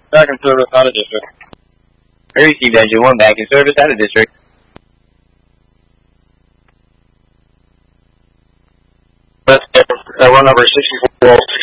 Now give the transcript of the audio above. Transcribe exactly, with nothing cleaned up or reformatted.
Back in service out of district. I received engine one back in service out of district. That's uh, run number sixty-four.